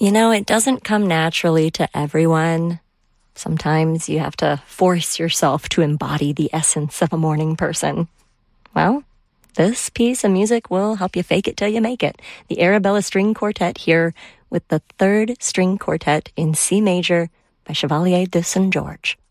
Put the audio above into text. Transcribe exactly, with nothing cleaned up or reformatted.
You know, it doesn't come naturally to everyone. Sometimes you have to force yourself to embody the essence of a morning person. Well, this piece of music will help you fake it till you make it. The Arabella String Quartet here with the third string quartet in C major by Chevalier de Saint George.